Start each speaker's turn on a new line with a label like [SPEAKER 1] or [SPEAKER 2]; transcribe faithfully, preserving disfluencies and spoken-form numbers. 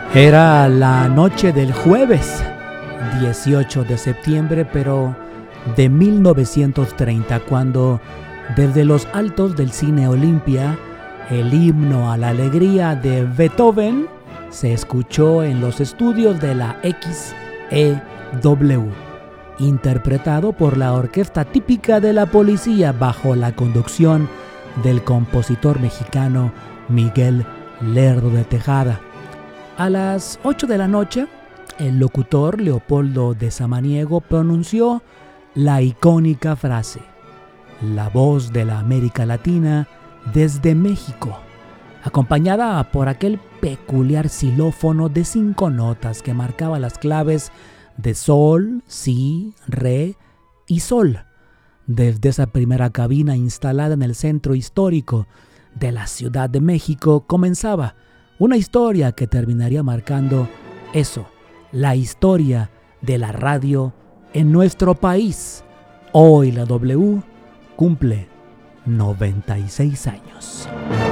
[SPEAKER 1] Era la noche del jueves dieciocho de septiembre, pero de mil novecientos treinta, cuando desde los altos del Cine Olimpia el himno a la alegría de Beethoven se escuchó en los estudios de la X E W, interpretado por la orquesta típica de la policía bajo la conducción del compositor mexicano Miguel Lerdo de Tejada. A las ocho de la noche, el locutor Leopoldo de Samaniego pronunció la icónica frase: "La voz de la América Latina desde México", acompañada por aquel peculiar xilófono de cinco notas que marcaba las claves de sol, si, re y sol. Desde esa primera cabina instalada en el centro histórico de la Ciudad de México comenzaba una historia que terminaría marcando eso, la historia de la radio en nuestro país. Hoy la W cumple noventa y seis años.